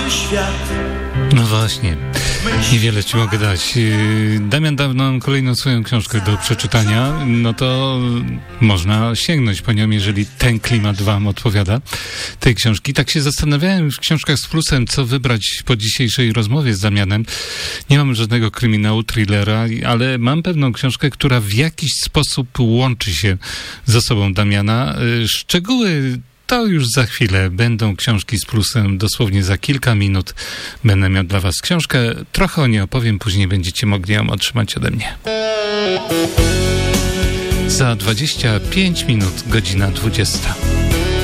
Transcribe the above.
świat. No właśnie, niewiele ci mogę dać. Damian dał nam kolejną swoją książkę do przeczytania, no to można sięgnąć po nią, jeżeli ten klimat wam odpowiada, tej książki. Tak się zastanawiałem w książkach z plusem, co wybrać po dzisiejszej rozmowie z Damianem. Nie mam żadnego kryminału, thrillera, ale mam pewną książkę, która w jakiś sposób łączy się z osobą Damiana. Szczegóły to już za chwilę. Będą książki z plusem, dosłownie za kilka minut będę miał dla was książkę. Trochę o niej opowiem, później będziecie mogli ją otrzymać ode mnie. Za 25 minut, godzina 20.